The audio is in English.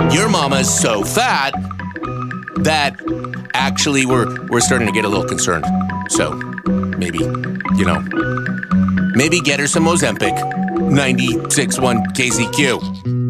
Your mama is so fat that actually we're starting to get a little concerned. So maybe, maybe get her some Ozempic. 96.1 KZQ.